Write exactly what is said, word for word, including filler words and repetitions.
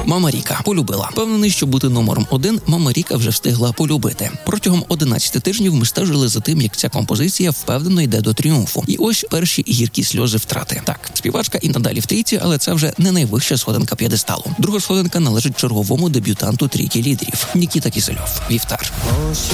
Мама Ріка полюбила. Впевнений, що бути номером один Мама Ріка вже встигла полюбити. Протягом одинадцяти тижнів ми стежили за тим, як ця композиція впевнено йде до тріумфу. І ось перші гіркі сльози втрати. Так, співачка і надалі в трійці, але це вже не найвища сходинка п'єдесталу. Друга сходинка належить черговому дебютанту трійки лідерів – Нікіта Кісельов. Вівтар.